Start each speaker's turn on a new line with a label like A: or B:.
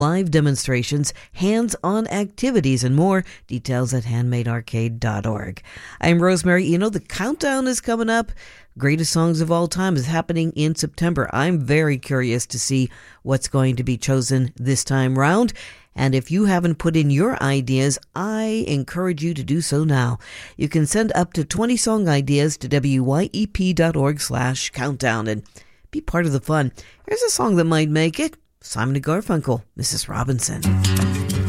A: live demonstrations, hands-on activities, and more. Details at handmadearcade.org. I'm Rosemary Eno. The countdown is coming up. Greatest Songs of All Time is happening in September. I'm very curious to see what's going to be chosen this time round. And if you haven't put in your ideas, I encourage you to do so now. You can send up to 20 song ideas to wyep.org/countdown and be part of the fun. Here's a song that might make it. Simon & Garfunkel, Mrs. Robinson.